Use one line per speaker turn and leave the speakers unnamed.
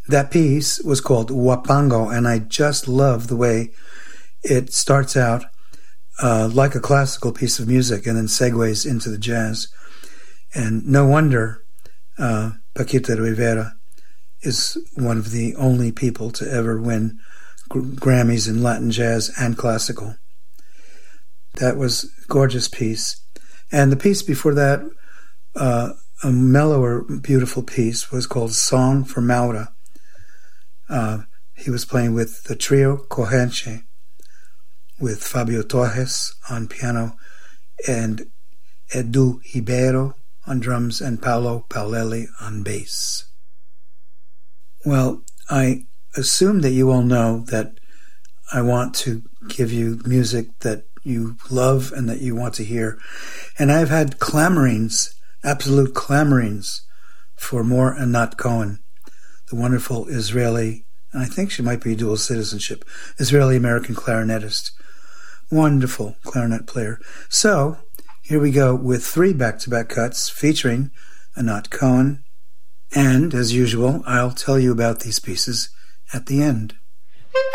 That piece was called Wapango, and I just love the way it starts out like a classical piece of music and then segues into the jazz. And no wonder Paquita Rivera is one of the only people to ever win Grammys in Latin jazz and classical. That was a gorgeous piece. And the piece before that, a mellower, beautiful piece, was called Song for Maura. He was playing with the trio Cogenche, with Fabio Torres on piano and Edu Ribeiro on drums and Paolo Paolelli on bass. Well, I assume that you all know that I want to give you music that you love and that you want to hear. And I've had clamorings, absolute clamorings, for more Anat Cohen, the wonderful Israeli, and I think she might be dual citizenship, Israeli-American clarinetist. Wonderful clarinet player. So, here we go with 3 back-to-back cuts featuring Anat Cohen. And, as usual, I'll tell you about these pieces at the end.